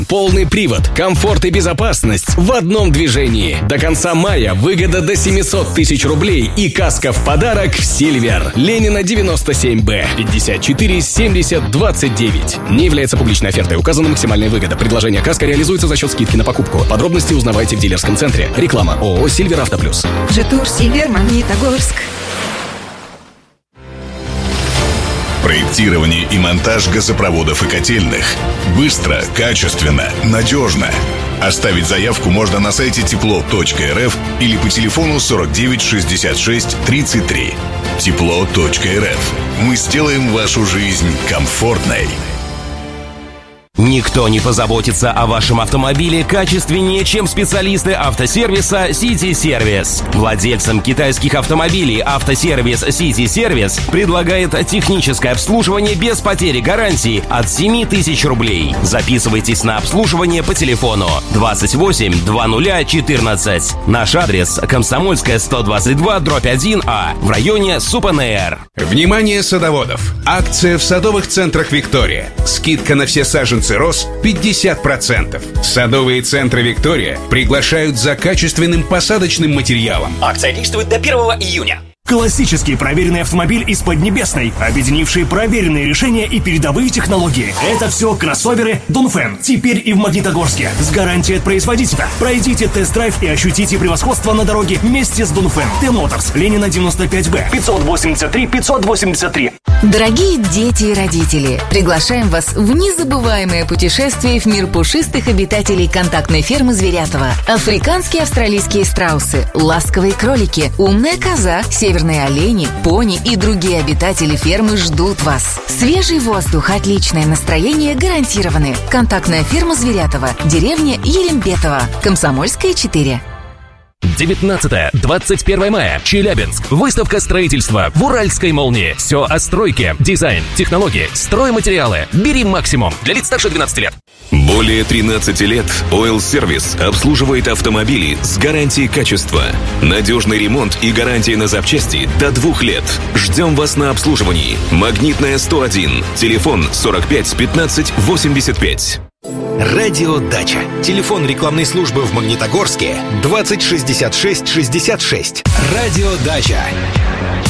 Полный привод, комфорт и безопасность в одном движении. До конца мая выгода до 700 тысяч рублей и каска в подарок в Silver. Ленина 97Б, 54 70 29. Не является публичной офертой. Указана максимальная выгода. Предложение каска реализуется за счет скидки на покупку. Подробности узнавайте в дилерском центре. Реклама ООО «Сильвер Автоплюс». Жетур Сильвер, Магнитогорск. Проектирование и монтаж газопроводов и котельных. Быстро, качественно, надежно. Оставить заявку можно на сайте тепло.рф или по телефону 49 66 33. Тепло.рф. Мы сделаем вашу жизнь комфортной. Никто не позаботится о вашем автомобиле качественнее, чем специалисты автосервиса City Service. Владельцам китайских автомобилей автосервис City Service предлагает техническое обслуживание без потери гарантии от 7 тысяч рублей. Записывайтесь на обслуживание по телефону 28 00 14. Наш адрес — Комсомольская, 122/1А в районе Супанеэр. Внимание садоводов! Акция в садовых центрах «Виктория». Скидка на все саженцы роз 50%. Садовые центры «Виктория» приглашают за качественным посадочным материалом. Акция действует до 1 июня. Классический проверенный автомобиль из Поднебесной, объединивший проверенные решения и передовые технологии. Это все кроссоверы Дунфэн. Теперь и в Магнитогорске. С гарантией от производителя. Пройдите тест-драйв и ощутите превосходство на дороге вместе с Дунфэн. Т-Моторс. Ленина 95Б. 583. Дорогие дети и родители, приглашаем вас в незабываемое путешествие в мир пушистых обитателей контактной фермы Зверятова. Африканские австралийские страусы, ласковые кролики, умная коза, северные олени, пони и другие обитатели фермы ждут вас. Свежий воздух, отличное настроение гарантированы. Контактная ферма Зверятова, деревня Ерембетово, Комсомольская, 4. 19-21 мая. Челябинск. Выставка строительства в Уральской молнии. Все о стройке, дизайн, технологии, стройматериалы. Бери максимум. Для лиц старше 12 лет. Более 13 лет Oil Service обслуживает автомобили с гарантией качества. Надежный ремонт и гарантия на запчасти до 2 лет. Ждем вас на обслуживании. Магнитная 101. Телефон 45 15 85. Радио Дача. Телефон рекламной службы в Магнитогорске 20 66 66. Радио Дача.